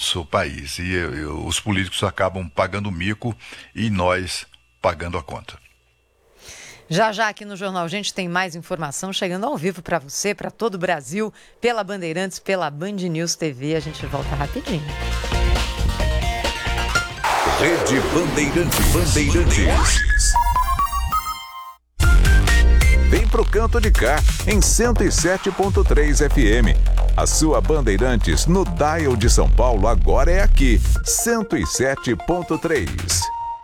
nosso país. E os políticos acabam pagando mico e nós pagando a conta. Já aqui no Jornal Gente tem mais informação chegando ao vivo para você, para todo o Brasil, pela Bandeirantes, pela Band News TV. A gente volta rapidinho. Rede Bandeirantes. Vem pro canto de cá, em 107.3 FM. A sua Bandeirantes no dial de São Paulo agora é aqui, 107.3.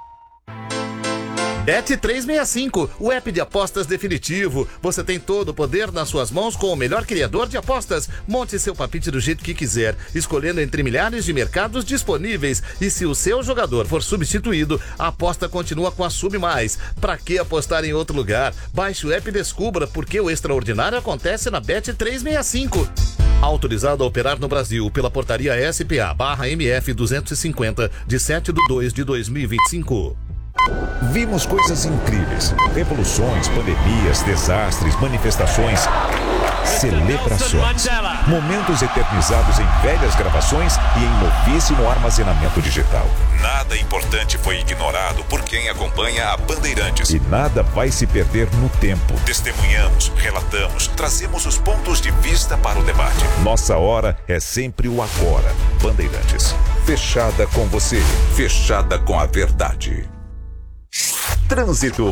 Bet365, o app de apostas definitivo. Você tem todo o poder nas suas mãos com o melhor criador de apostas. Monte seu palpite do jeito que quiser, escolhendo entre milhares de mercados disponíveis. E se o seu jogador for substituído, a aposta continua com a Sub Mais. Pra que apostar em outro lugar? Baixe o app e descubra porque o extraordinário acontece na Bet365. Autorizado a operar no Brasil pela portaria SPA/MF 250 de 7/2/2025. Vimos coisas incríveis, revoluções, pandemias, desastres, manifestações, celebrações, momentos eternizados em velhas gravações e em novíssimo armazenamento digital. Nada importante foi ignorado por quem acompanha a Bandeirantes. E nada vai se perder no tempo. Testemunhamos, relatamos, trazemos os pontos de vista para o debate. Nossa hora é sempre o agora. Bandeirantes, fechada com você, fechada com a verdade. Trânsito.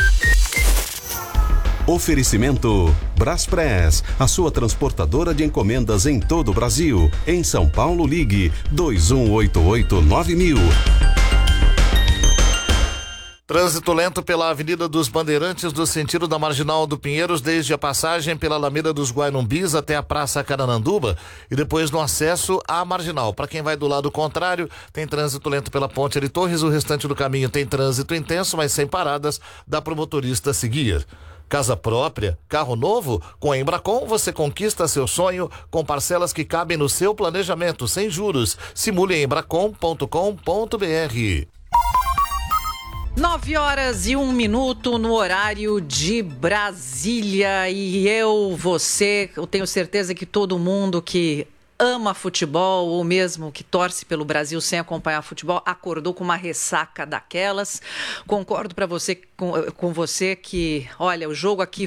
Oferecimento Braspress, a sua transportadora de encomendas em todo o Brasil. Em São Paulo, ligue 2188-9000. Trânsito lento pela Avenida dos Bandeirantes, do sentido da Marginal do Pinheiros, desde a passagem pela Alameda dos Guainumbis até a Praça Carananduba e depois no acesso à Marginal. Para quem vai do lado contrário, tem trânsito lento pela Ponte de Torres, o restante do caminho tem trânsito intenso, mas sem paradas, dá para o motorista seguir. Casa própria, carro novo? Com a Embracon você conquista seu sonho com parcelas que cabem no seu planejamento, sem juros. Simule em embracon.com.br. 9h01 no horário de Brasília. E eu tenho certeza que todo mundo que ama futebol ou mesmo que torce pelo Brasil sem acompanhar futebol acordou com uma ressaca daquelas. Concordo com você que, olha, o jogo aqui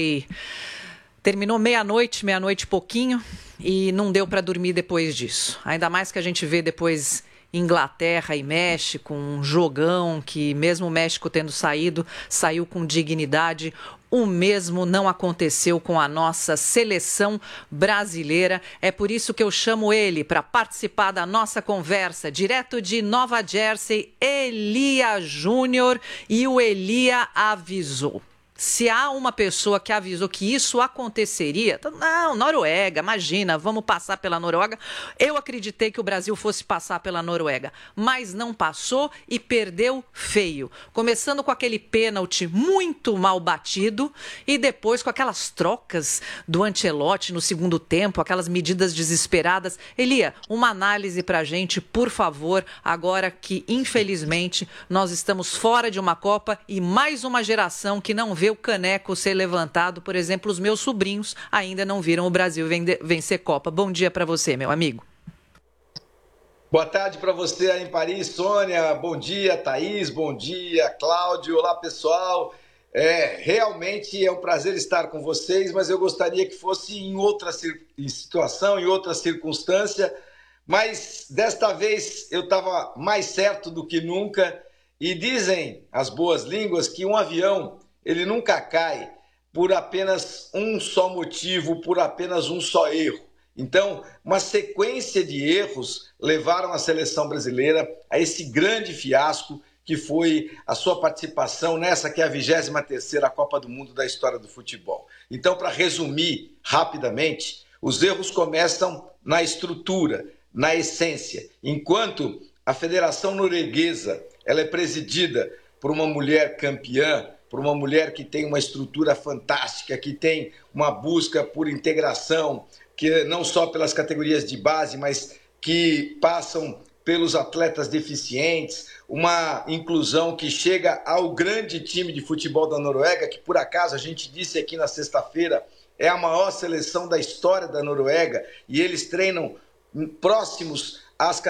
terminou meia-noite e pouquinho e não deu para dormir depois disso. Ainda mais que a gente vê depois Inglaterra e México, um jogão que mesmo o México tendo saiu com dignidade. O mesmo não aconteceu com a nossa seleção brasileira. É por isso que eu chamo ele para participar da nossa conversa, direto de Nova Jersey, Elia Júnior. E o Elia avisou. Se há uma pessoa que avisou que isso aconteceria, não, Noruega, imagina, vamos passar pela Noruega. Eu acreditei que o Brasil fosse passar pela Noruega, mas não passou e perdeu feio. Começando com aquele pênalti muito mal batido e depois com aquelas trocas do Ancelotti no segundo tempo, aquelas medidas desesperadas. Elia, uma análise pra gente, por favor, agora que, infelizmente, nós estamos fora de uma Copa e mais uma geração que não vê o caneco ser levantado. Por exemplo, os meus sobrinhos ainda não viram o Brasil vencer Copa. Bom dia para você, meu amigo. Boa tarde para você aí em Paris, Sônia. Bom dia, Thaís. Bom dia, Cláudio. Olá, pessoal. Realmente é um prazer estar com vocês, mas eu gostaria que fosse em outra situação, em outra circunstância. Mas desta vez eu estava mais certo do que nunca. E dizem as boas línguas que um avião ele nunca cai por apenas um só motivo, por apenas um só erro. Então, uma sequência de erros levaram a seleção brasileira a esse grande fiasco que foi a sua participação nessa que é a 23ª Copa do Mundo da história do futebol. Então, para resumir rapidamente, os erros começam na estrutura, na essência. Enquanto a Federação Norueguesa ela é presidida por uma mulher campeã, por uma mulher que tem uma estrutura fantástica, que tem uma busca por integração, que não só pelas categorias de base, mas que passam pelos atletas deficientes, uma inclusão que chega ao grande time de futebol da Noruega, que por acaso a gente disse aqui na sexta-feira, é a maior seleção da história da Noruega, e eles treinam próximos às